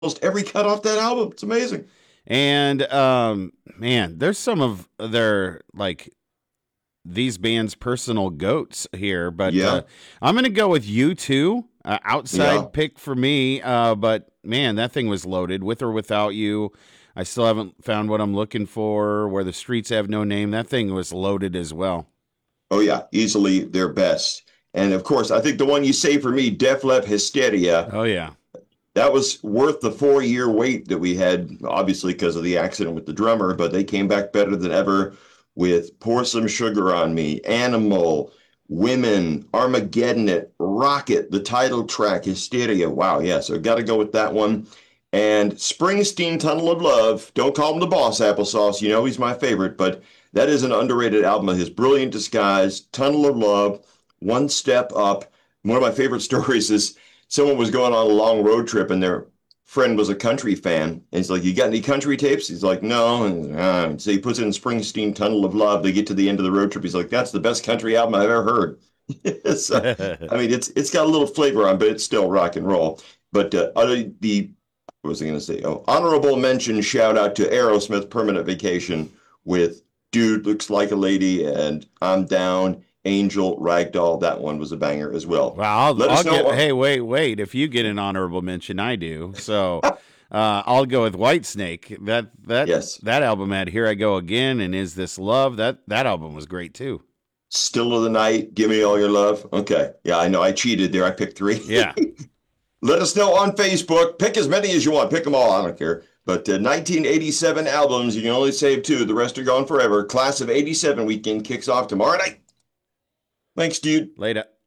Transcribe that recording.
almost every cut off that album. It's amazing. And man, there's some of their like these bands' personal goats here, but Yeah, I'm gonna go with U2. yeah. Outside pick for me, but man, that thing was loaded with or without you. I still haven't found what I'm looking for. Where the streets have no name. That thing was loaded as well. Oh yeah, easily their best. And of course, I think the one you say for me, Def Leppard Hysteria, Oh yeah. that was worth the 4 year wait that we had, obviously because of the accident with the drummer, but they came back better than ever with Pour Some Sugar on Me, Animal, Women, Armageddon It, Rocket, the title track, Hysteria. Wow, yeah, so got to go with that one. And Springsteen, Tunnel of Love. Don't call him the boss applesauce. You know he's my favorite, but that is an underrated album of his. Brilliant Disguise, Tunnel of Love, One Step Up. One of my favorite stories is someone was going on a long road trip and their friend was a country fan. And he's like, "You got any country tapes?" He's like, "No." And so he puts in Springsteen, Tunnel of Love. They get to the end of the road trip. He's like, "That's the best country album I've ever heard." So, I mean, it's got a little flavor on, but it's still rock and roll. But the what was I going to say? Oh, honorable mention shout out to Aerosmith, Permanent Vacation with Dude Looks Like a Lady and I'm Down, Angel, Ragdoll. That one was a banger as well. Well, Let I'll us get. know. Hey, wait. If you get an honorable mention, I do. So I'll go with Whitesnake. Yes. That album had "Here I Go Again" and "Is This Love." That album was great too. Still of the Night, Give Me All Your Love. Okay. Yeah, I know. I cheated there. I picked three. Yeah. Let us know on Facebook. Pick as many as you want. Pick them all. I don't care. But 1987 albums, you can only save two. The rest are gone forever. Class of 87 weekend kicks off tomorrow night. Thanks, dude. Later.